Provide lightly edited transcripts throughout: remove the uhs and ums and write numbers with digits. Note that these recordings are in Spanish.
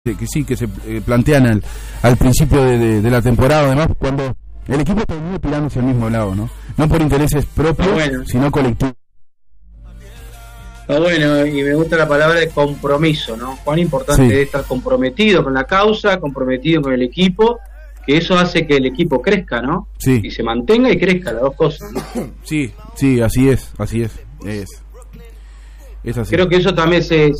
que sí, que se plantean al principio de la temporada, además, cuando el equipo termina tirando hacia el mismo lado, no por intereses propios, sino colectivos. Está bueno, y me gusta la palabra de compromiso, ¿no? Cuán importante es estar comprometido con la causa, comprometido con el equipo, que eso hace que el equipo crezca, ¿no? Sí. Y se mantenga y crezca, las dos cosas, ¿no? Sí, así es. Es así. Creo que eso también se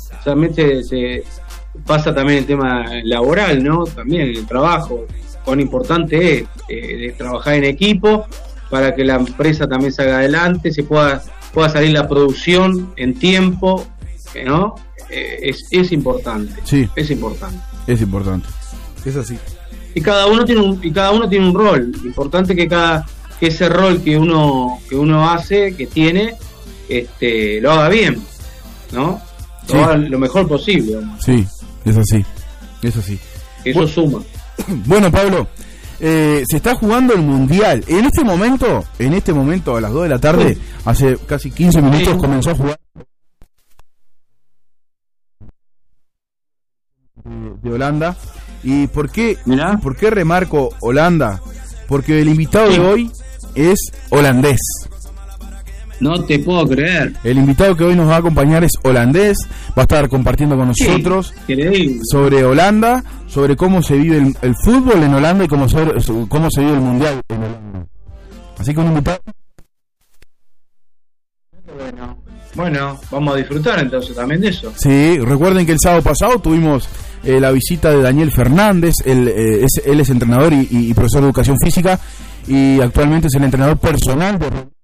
pasa también el tema laboral, ¿no? También el trabajo, cuán importante es trabajar en equipo para que la empresa también salga adelante, se pueda salir la producción en tiempo, ¿no? Es importante. Sí. Es importante. Es importante. Es así. Y cada uno tiene un rol. Importante que ese rol que uno hace, que tiene, lo haga bien, ¿no? Sí. Lo haga lo mejor posible, ¿no? Sí, es así. Eso suma. Bueno, Pablo, se está jugando el Mundial. En este momento, a las 2 de la tarde, hace casi 15 minutos, comenzó a jugar de Holanda. ¿Y por qué remarco Holanda? Porque el invitado de hoy es holandés. No te puedo creer. El invitado que hoy nos va a acompañar es holandés, va a estar compartiendo con nosotros sobre Holanda, sobre cómo se vive el fútbol en Holanda y cómo se vive el Mundial en Holanda. Así que un invitado. Bueno, vamos a disfrutar entonces también de eso. Sí, recuerden que el sábado pasado tuvimos la visita de Daniel Fernández. Él es entrenador y profesor de educación física y actualmente es el entrenador personal de